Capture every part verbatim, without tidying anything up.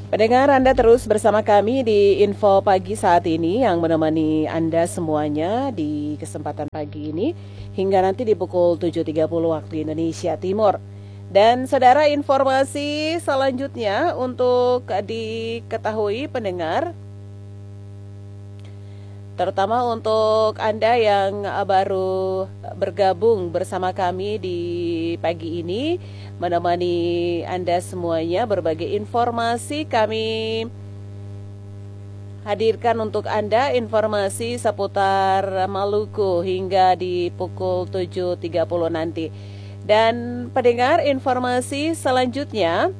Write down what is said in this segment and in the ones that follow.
Pendengar, Anda terus bersama kami di Info Pagi saat ini yang menemani Anda semuanya di kesempatan pagi ini hingga nanti di pukul tujuh tiga puluh waktu Indonesia Timur. Dan saudara, informasi selanjutnya untuk diketahui pendengar, terutama untuk Anda yang baru bergabung bersama kami di pagi ini, menemani Anda semuanya berbagai informasi kami hadirkan untuk Anda, informasi seputar Maluku hingga di pukul tujuh tiga puluh nanti. Dan pendengar, informasi selanjutnya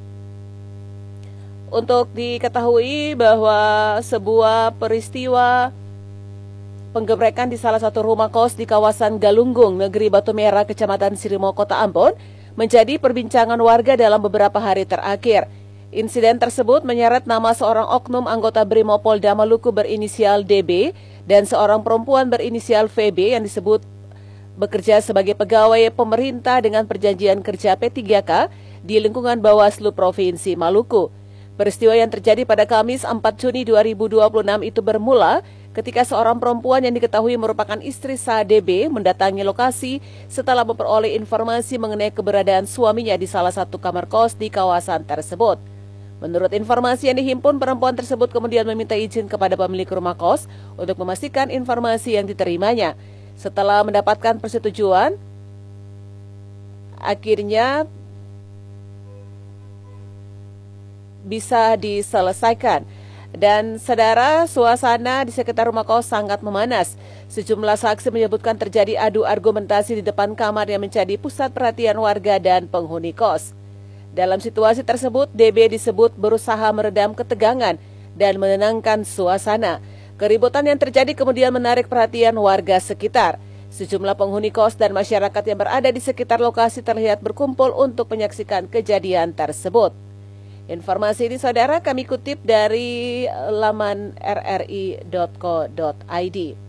untuk diketahui bahwa sebuah peristiwa penggebrekan di salah satu rumah kos di kawasan Galunggung, Negeri Batu Merah, Kecamatan Sirimo, Kota Ambon, menjadi perbincangan warga dalam beberapa hari terakhir. Insiden tersebut menyeret nama seorang oknum anggota Brimopolda Maluku berinisial D B dan seorang perempuan berinisial V B yang disebut bekerja sebagai pegawai pemerintah dengan perjanjian kerja P tiga K di lingkungan Bawaslu Provinsi Maluku. Peristiwa yang terjadi pada Kamis empat Juni dua ribu dua puluh enam itu bermula ketika seorang perempuan yang diketahui merupakan istri sah D B mendatangi lokasi setelah memperoleh informasi mengenai keberadaan suaminya di salah satu kamar kos di kawasan tersebut. Menurut informasi yang dihimpun, perempuan tersebut kemudian meminta izin kepada pemilik rumah kos untuk memastikan informasi yang diterimanya. Setelah mendapatkan persetujuan, akhirnya bisa diselesaikan. Dan saudara, suasana di sekitar rumah kos sangat memanas. Sejumlah saksi menyebutkan terjadi adu argumentasi di depan kamar yang menjadi pusat perhatian warga dan penghuni kos. Dalam situasi tersebut, D B disebut berusaha meredam ketegangan dan menenangkan suasana. Keributan yang terjadi kemudian menarik perhatian warga sekitar. Sejumlah penghuni kos dan masyarakat yang berada di sekitar lokasi terlihat berkumpul untuk menyaksikan kejadian tersebut. Informasi ini saudara kami kutip dari laman r r i dot co dot i d.